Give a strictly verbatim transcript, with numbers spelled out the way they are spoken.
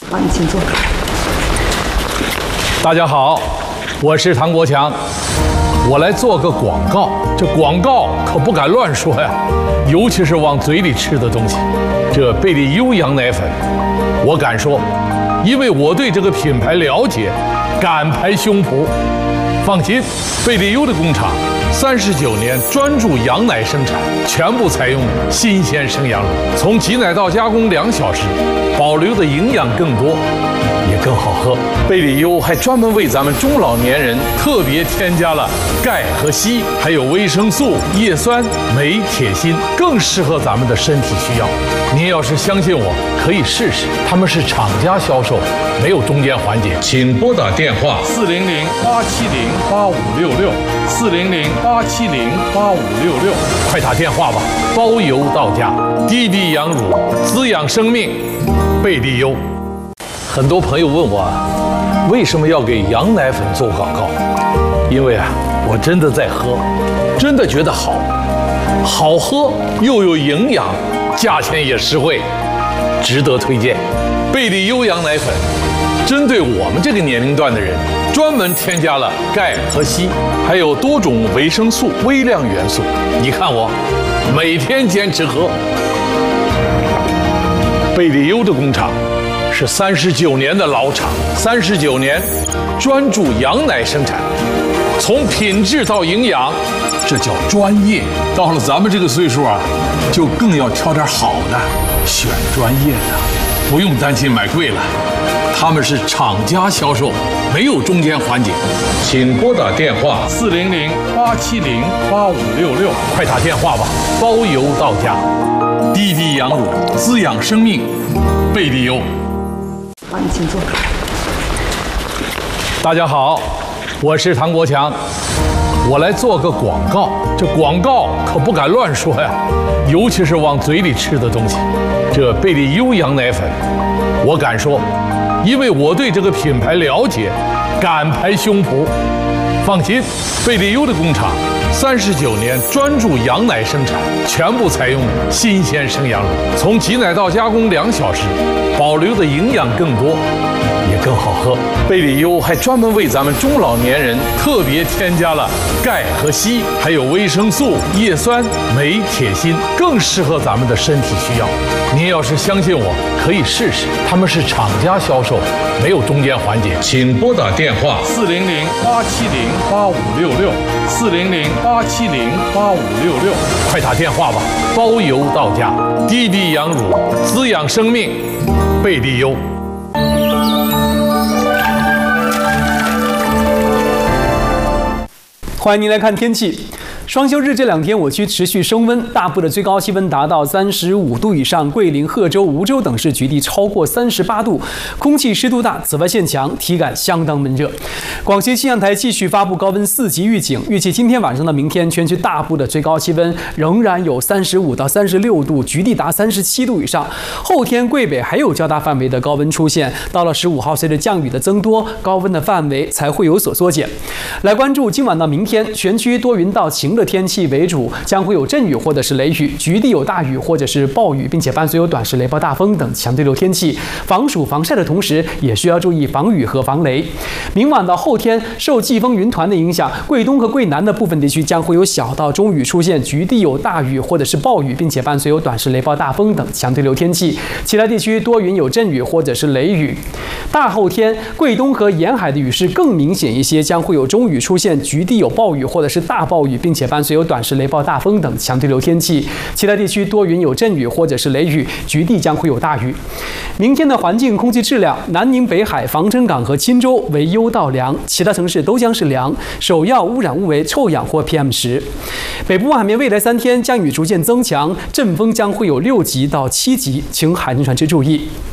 好，你请坐。 大家好，我是唐国强，我来做个广告。这广告可不敢乱说呀，尤其是往嘴里吃的东西。这贝利优羊奶粉，我敢说，因为我对这个品牌了解，敢拍胸脯。放心，贝利优的工厂三十九年专注羊奶生产，全部采用新鲜生羊乳，从挤奶到加工两小时，保留的营养更多，也更好喝。贝利优还专门为咱们中老年人特别添加了钙和硒，还有维生素、叶酸、镁、铁、锌，更适合咱们的身体需要。您要是相信我，可以试试。他们是厂家销售，没有中间环节。请拨打电话四零零八七零八五六六四零零八七零八五六六，快打电话吧，包邮到家。滴滴羊乳，滋养生命，贝利优。很多朋友问我，为什么要给羊奶粉做广告？因为啊，我真的在喝，真的觉得好，好喝又有营养，价钱也实惠，值得推荐。贝利优羊奶粉针对我们这个年龄段的人，专门添加了钙和硒，还有多种维生素、微量元素。你看我每天坚持喝。贝利优的工厂是三十九年的老厂，三十九年专注羊奶生产，从品质到营养，这叫专业。到了咱们这个岁数啊，就更要挑点好的，选专业的，不用担心买贵了。他们是厂家销售，没有中间环节。请拨打电话四零零八七零八五六六，快打电话吧，包邮到家。滴滴羊乳，滋养生命，贝利优。 好，你请坐。 大家好，我是唐国强，我来做个广告。这广告可不敢乱说呀，尤其是往嘴里吃的东西。这贝利优羊奶粉，我敢说，因为我对这个品牌了解，敢拍胸脯。放心，贝利优的工厂三十九年专注羊奶生产，全部采用新鲜生羊乳，从挤奶到加工两小时，保留的营养更多，也更好喝。贝利优还专门为咱们中老年人特别添加了钙和硒，还有维生素、叶酸、镁、铁、锌，更适合咱们的身体需要。您要是相信我，可以试试。他们是厂家销售，没有中间环节。请拨打电话四零零八七零八五六六四零零八七零八五六六，快打电话吧，包邮到家。滴滴羊乳，滋养生命，贝利优。 欢迎您来看天气。双休日这两天，我区持续升温，大部的最高气温达到三十五度以上，桂林、贺州、梧州等市局地超过三十八度，空气湿度大，紫外线强，体感相当闷热。广西气象台继续发布高温四级预警，预计今天晚上到明天，全区大部的最高气温仍然有三十五到三十六度，局地达三十七度以上。后天桂北还有较大范围的高温出现，到了十五号，随着降雨的增多，高温的范围才会有所缩减。来关注今晚到明天，全区多云到晴的天气为主，将会有阵雨或者是雷雨，局地有大雨或者是暴雨，并且伴随有短时雷暴、大风等强对流天气。防暑防晒的同时，也需要注意防雨和防雷。明晚到后天，受季风云团的影响，桂东和桂南的部分地区将会有小到中雨出现，局地有大雨或者是暴雨，并且伴随有短时雷暴、大风等强对流天气。其他地区多云有阵雨或者是雷雨。大后天，桂东和沿海的雨势更明显一些，将会有中雨出现，局地有暴雨或者是大暴雨，并且伴随有短时雷暴、大风等强对流天气。其他地区多云有阵雨或者是雷雨，局地将会有大雨。明天的环境空气质量，南宁、北海、防城港和钦州为优到良，其他城市都将是良，首要污染物为臭氧或 P M 十。北部海面未来三天降雨逐渐增强，阵风将会有六级到七级，请海军船只注意。